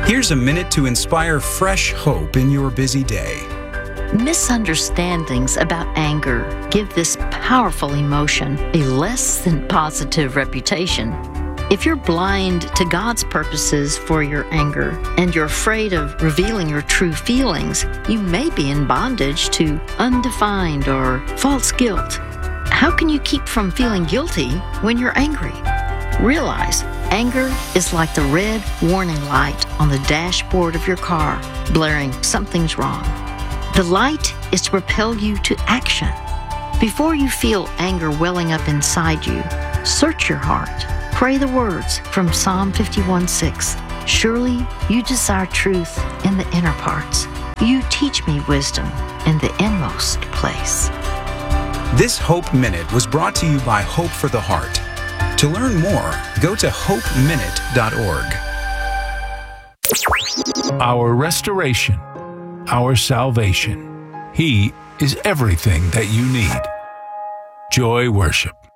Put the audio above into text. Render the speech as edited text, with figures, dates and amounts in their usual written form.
Here's a minute to inspire fresh hope in your busy day. Misunderstandings about anger give this powerful emotion a less than positive reputation. If you're blind to God's purposes for your anger and you're afraid of revealing your true feelings, you may be in bondage to undefined or false guilt. How can you keep from feeling guilty when you're angry? Realize anger is like the red warning light on the dashboard of your car, blaring something's wrong. The light is to propel you to action. Before you feel anger welling up inside you, search your heart. Pray the words from Psalm 51:6. Surely you desire truth in the inner parts. You teach me wisdom in the inmost place. This Hope Minute was brought to you by Hope for the Heart. To learn more, go to hopeminute.org. Our restoration, our salvation. He is everything that you need. Joy Worship.